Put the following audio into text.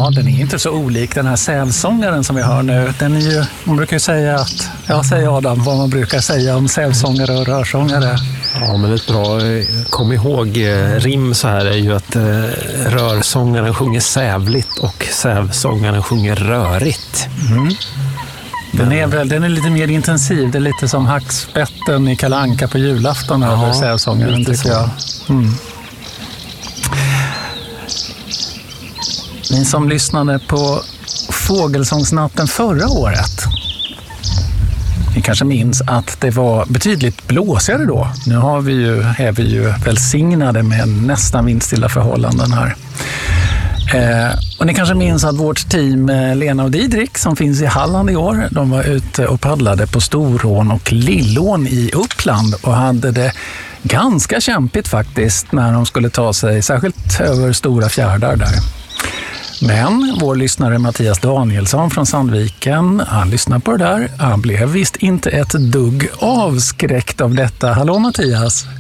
Ja, den är inte så olik den här sävsångaren som vi hör nu. Den är ju, man brukar ju säga att, säger Adam, vad man brukar säga om sävsångare och rörsångare. Ja, men ett bra kom ihåg rim så här är ju att rörsångaren sjunger sävligt och sävsångaren sjunger rörigt. Mm. Den är lite mer intensiv. Det är lite som hackspetten i Kalle Anka på julafton över sävsångaren, tycker jag. Mm. Ni som lyssnade på Fågelsångsnatten förra året, ni kanske minns att det var betydligt blåsigare då. Nu är vi ju välsignade med nästan vindstilla förhållanden här. Och ni kanske minns att vårt team Lena och Didrik som finns i Halland i år, de var ute och paddlade på Storån och Lillån i Uppland och hade det ganska kämpigt faktiskt när de skulle ta sig särskilt över stora fjärdar där. Men vår lyssnare Mattias Danielsson från Sandviken, han lyssnade på det där. Han blev visst inte ett dugg avskräckt av detta. Hallå Mattias!